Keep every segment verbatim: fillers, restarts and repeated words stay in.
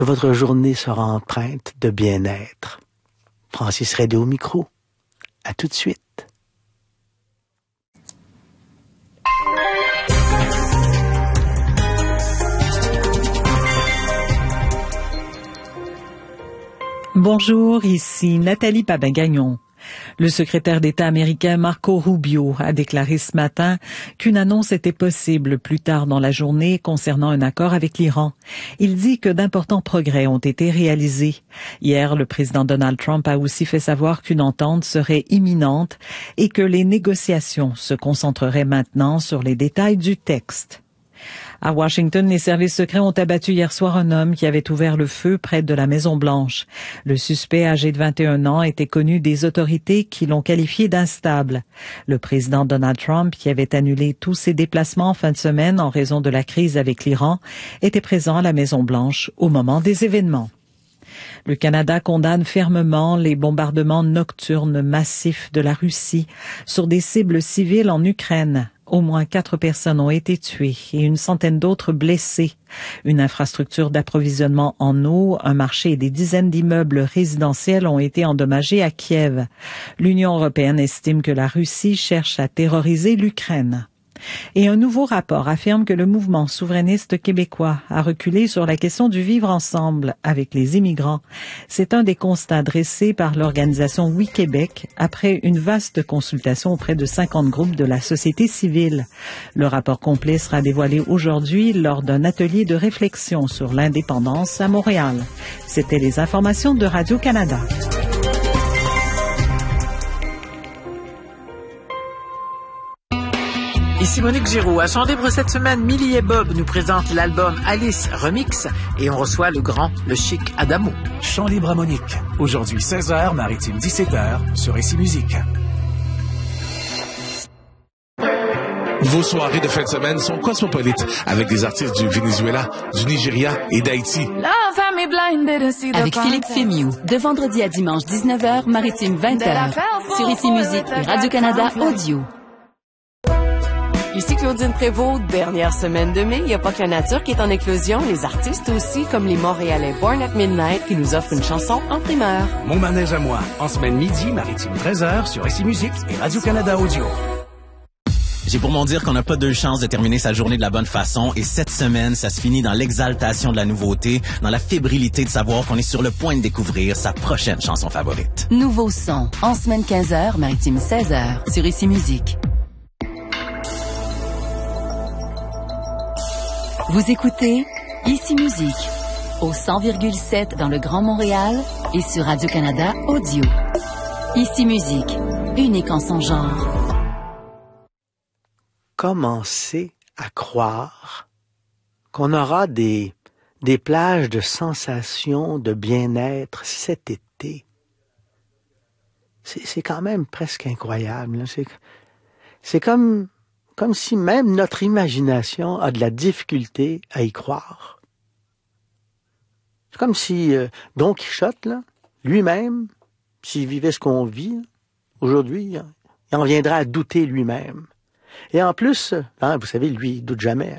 votre journée sera empreinte de bien-être. Francis Redé au micro. À tout de suite. Bonjour, ici Nathalie Papin-Gagnon. Le secrétaire d'État américain Marco Rubio a déclaré ce matin qu'une annonce était possible plus tard dans la journée concernant un accord avec l'Iran. Il dit que d'importants progrès ont été réalisés. Hier, le président Donald Trump a aussi fait savoir qu'une entente serait imminente et que les négociations se concentreraient maintenant sur les détails du texte. À Washington, les services secrets ont abattu hier soir un homme qui avait ouvert le feu près de la Maison-Blanche. Le suspect, âgé de vingt et un ans, était connu des autorités qui l'ont qualifié d'instable. Le président Donald Trump, qui avait annulé tous ses déplacements en fin de semaine en raison de la crise avec l'Iran, était présent à la Maison-Blanche au moment des événements. Le Canada condamne fermement les bombardements nocturnes massifs de la Russie sur des cibles civiles en Ukraine. Au moins quatre personnes ont été tuées et une centaine d'autres blessées. Une infrastructure d'approvisionnement en eau, un marché et des dizaines d'immeubles résidentiels ont été endommagés à Kiev. L'Union européenne estime que la Russie cherche à terroriser l'Ukraine. Et un nouveau rapport affirme que le mouvement souverainiste québécois a reculé sur la question du vivre ensemble avec les immigrants. C'est un des constats dressés par l'organisation Oui Québec après une vaste consultation auprès de cinquante groupes de la société civile. Le rapport complet sera dévoilé aujourd'hui lors d'un atelier de réflexion sur l'indépendance à Montréal. C'était les informations de Radio-Canada. Ici Monique Giroux. À son libre cette semaine, Millie et Bob nous présentent l'album Alice Remix et on reçoit le grand, le chic Adamo. Chant libre à Monique. Aujourd'hui seize heures, Maritime dix-sept heures, sur Ici Musique. Vos soirées de fin de semaine sont cosmopolites avec des artistes du Venezuela, du Nigeria et d'Haïti. Avec Philippe Fémiou, de vendredi à dimanche dix-neuf heures, Maritime vingt heures, sur Ici Musique et Radio-Canada Audio. Ici Claudine Prévost, dernière semaine de mai, il n'y a pas que la nature qui est en éclosion, les artistes aussi, comme les Montréalais Born at Midnight qui nous offrent une chanson en primeur. Mon manège à moi, en semaine midi, Maritime treize heures, sur Ici Musique et Radio-Canada Audio. J'ai pour mon dire qu'on n'a pas deux chances de terminer sa journée de la bonne façon et cette semaine, ça se finit dans l'exaltation de la nouveauté, dans la fébrilité de savoir qu'on est sur le point de découvrir sa prochaine chanson favorite. Nouveau son, en semaine quinze heures, Maritime seize heures, sur Ici Musique. Vous écoutez Ici Musique, au cent virgule sept dans le Grand Montréal et sur Radio-Canada Audio. Ici Musique, unique en son genre. Commencez à croire qu'on aura des, des plages de sensations de bien-être cet été. C'est, c'est quand même presque incroyable. Là. C'est, c'est comme... Comme si même notre imagination a de la difficulté à y croire. C'est comme si euh, Don Quichotte, là, lui-même, s'il vivait ce qu'on vit aujourd'hui, il en viendrait à douter lui-même. Et en plus, hein, vous savez, lui, il doute jamais.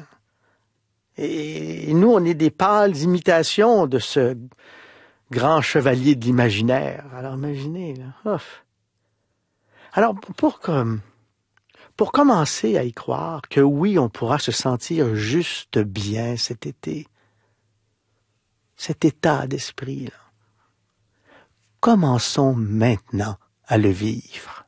Et nous, on est des pâles imitations de ce grand chevalier de l'imaginaire. Alors imaginez, là. Ouf. Alors, pour que... Pour commencer à y croire que oui, on pourra se sentir juste bien cet été, cet état d'esprit-là, commençons maintenant à le vivre.